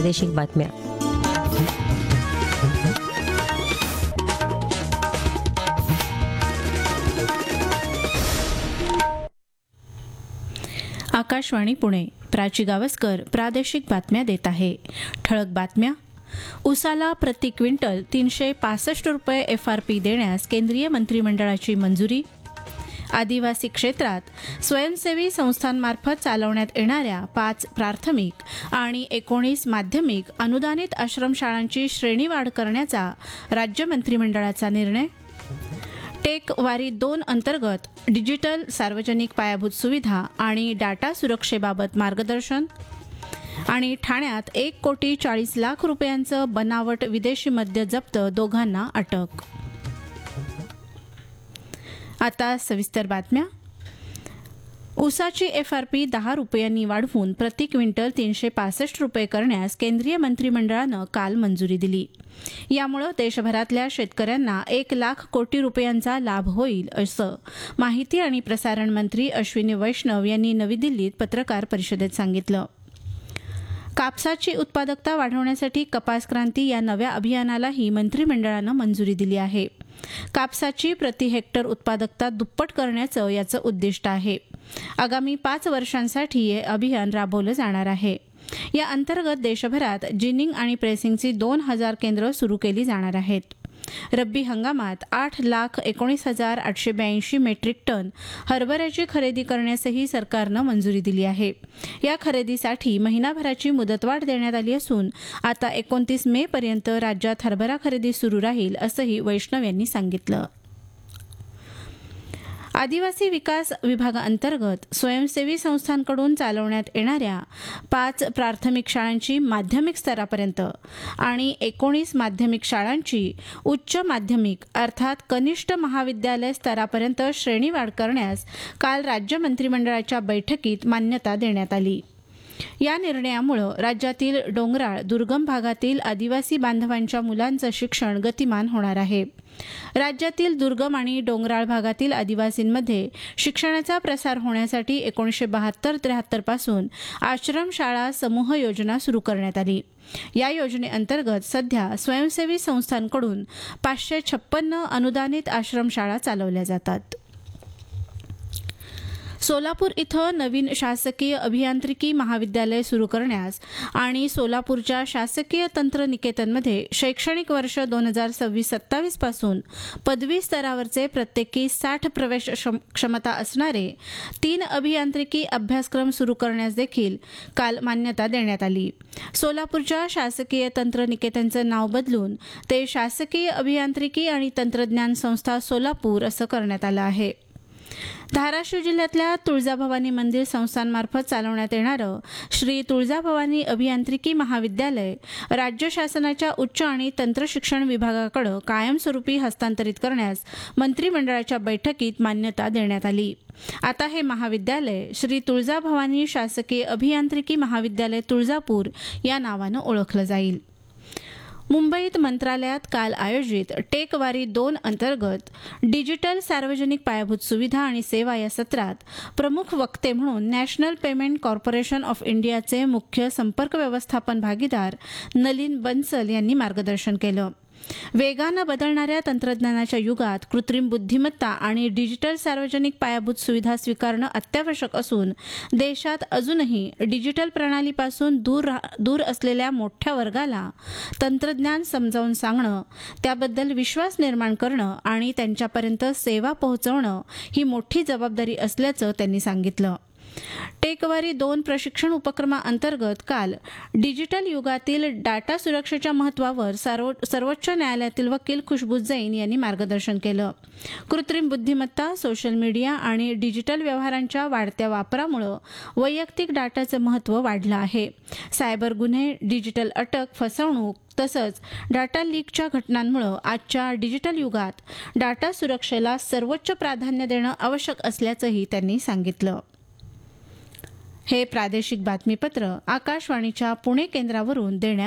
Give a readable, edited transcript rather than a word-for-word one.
प्रादेशिक बातम्या. आकाशवाणी पुणे. प्राची गावस्कर प्रादेशिक बातम्या देत आहे. ठळक बातम्या. उसाला प्रति क्विंटल 365 रुपये FRP देण्यास केंद्रीय मंत्रिमंडळाची मंजुरी. आदिवासी क्षेत्रात स्वयंसेवी संस्थांमार्फत चालवण्यात येणाऱ्या 5 प्राथमिक आणि 19 माध्यमिक अनुदानित आश्रमशाळांची श्रेणीवाढ करण्याचा राज्य मंत्रिमंडळाचा निर्णय. टेक वारी 2 अंतर्गत डिजिटल सार्वजनिक पायाभूत सुविधा आणि डाटा सुरक्षेबाबत मार्गदर्शन. आणि ठाण्यात 1,40,00,000 रुपयांचं बनावट विदेशी मद्य जप्त, दोघांना अटक. आता सविस्तर बातम्या. ऊसाची FRP 10 रुपयांनी वाढवून प्रति क्विंटल 365 रुपये करण्यास केंद्रीय मंत्रिमंडळानं काल मंजुरी दिली. यामुळे देशभरातल्या शेतकऱ्यांना 1,00,000 कोटी रुपयांचा लाभ होईल, असं माहिती आणि प्रसारण मंत्री अश्विनी वैष्णव यांनी नवी दिल्लीत पत्रकार परिषदेत सांगितलं. कापसाची उत्पादकता वाढवण्यासाठी कपास क्रांती या नव्या अभियानालाही मंत्रिमंडळानं मंजुरी दिली आहे. कापसाची प्रति हेक्टर उत्पादकता दुप्पट करण्याचं याचं उद्दिष्ट आहे. आगामी 5 वर्षांसाठी हे अभियान राबवलं जाणार आहे. या अंतर्गत देशभरात जिनिंग आणि प्रेसिंगची 2,000 केंद्र सुरू केली जाणार आहेत. रब्बी हंगामात 8,19,882 मेट्रिक टन हरभऱ्याची खरेदी करण्यासही सरकारनं मंजुरी दिली आहे. या खरेदीसाठी महिनाभराची मुदतवाढ देण्यात आली असून आता 29 मे पर्यंत राज्यात हरभरा खरेदी सुरू राहील, असंही वैष्णव यांनी सांगितलं. आदिवासी विकास विभागाअंतर्गत स्वयंसेवी संस्थांकडून चालवण्यात येणाऱ्या 5 प्राथमिक शाळांची माध्यमिक स्तरापर्यंत आणि 19 माध्यमिक शाळांची उच्च माध्यमिक अर्थात कनिष्ठ महाविद्यालय स्तरापर्यंत श्रेणीवाढ करण्यास काल राज्य मंत्रिमंडळाच्या बैठकीत मान्यता देण्यात आली. या निर्णयामुळे राज्यातील डोंगराळ दुर्गम भागातील आदिवासी बांधवांच्या मुलांचं शिक्षण गतिमान होणार आहे. राज्यातील दुर्गम आणि डोंगराळ भागातील आदिवासींमध्ये शिक्षणाचा प्रसार होण्यासाठी 1972-73 पासून आश्रमशाळा समूह योजना सुरू करण्यात आली. या योजनेअंतर्गत सध्या स्वयंसेवी संस्थांकडून 556 अनुदानित आश्रमशाळा चालवल्या जातात. सोलापूर इथं नवीन शासकीय अभियांत्रिकी महाविद्यालय सुरू करण्यास आणि सोलापूरच्या शासकीय तंत्रनिकेतनमध्ये शैक्षणिक वर्ष 2026-27 पासून पदवी स्तरावरचे प्रत्येकी 60 प्रवेश क्षमता असणारे 3 अभियांत्रिकी अभ्यासक्रम सुरू करण्यास देखील काल मान्यता देण्यात आली. सोलापूरच्या शासकीय तंत्रनिकेतनचं नाव बदलून ते शासकीय अभियांत्रिकी आणि तंत्रज्ञान संस्था सोलापूर असं करण्यात आलं आहे. धाराशिव जिल्ह्यातल्या तुळजाभवानी मंदिर संस्थांमार्फत चालवण्यात येणारं श्री तुळजाभवानी अभियांत्रिकी महाविद्यालय राज्य शासनाच्या उच्च आणि तंत्रशिक्षण विभागाकडे कायमस्वरूपी हस्तांतरित करण्यास मंत्रिमंडळाच्या बैठकीत मान्यता देण्यात आली. आता हे महाविद्यालय श्री तुळजाभवानी शासकीय अभियांत्रिकी महाविद्यालय तुळजापूर या नावानं ओळखलं जाईल. मुंबईत मंत्रालयात काल आयोजित टेक वारी 2 अंतर्गत डिजिटल सार्वजनिक पायाभूत सुविधा आणि सेवा या सत्रात प्रमुख वक्ते म्हणून नॅशनल पेमेंट कॉर्पोरेशन ऑफ इंडियाचे मुख्य संपर्क व्यवस्थापन भागीदार नलिन बन्सल यांनी मार्गदर्शन केलं. वेगानं बदलणाऱ्या तंत्रज्ञानाच्या युगात कृत्रिम बुद्धिमत्ता आणि डिजिटल सार्वजनिक पायाभूत सुविधा स्वीकारणं अत्यावश्यक असून देशात अजूनही डिजिटल प्रणालीपासून दूर असलेल्या मोठ्या वर्गाला तंत्रज्ञान समजावून सांगणं, त्याबद्दल विश्वास निर्माण करणं आणि त्यांच्यापर्यंत सेवा पोहोचवणं ही मोठी जबाबदारी असल्याचं त्यांनी सांगितलं. टेकवारी 2 प्रशिक्षण उपक्रमाअंतर्गत काल डिजिटल युगातील डाटा सुरक्षेच्या महत्त्वावर सर्वोच्च न्यायालयातील वकील खुशबू जैन यांनी मार्गदर्शन केलं. कृत्रिम बुद्धिमत्ता, सोशल मीडिया आणि डिजिटल व्यवहारांच्या वाढत्या वापरामुळे वैयक्तिक डाटाचं महत्त्व वाढलं आहे. सायबर गुन्हे, डिजिटल अटक, फसवणूक तसंच डाटा लीकच्या घटनांमुळे आजच्या डिजिटल युगात डाटा सुरक्षेला सर्वोच्च प्राधान्य देणं आवश्यक असल्याचंही त्यांनी सांगितलं. हे प्रादेशिक बातमीपत्र आकाशवाणीच्या पुणे केंद्रावरून देण्यात